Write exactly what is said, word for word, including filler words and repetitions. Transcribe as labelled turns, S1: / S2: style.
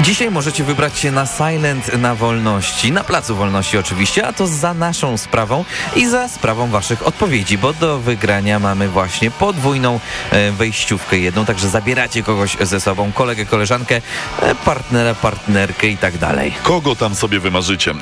S1: Dzisiaj możecie wybrać się na Silent na Wolności, na Placu Wolności oczywiście, a to za naszą sprawą i za sprawą waszych odpowiedzi, bo do wygrania mamy właśnie podwójną e, wejściówkę jedną, także zabieracie kogoś ze sobą, kolegę, koleżankę, e, partnera, partnerkę i tak dalej.
S2: Kogo tam sobie wymarzycie?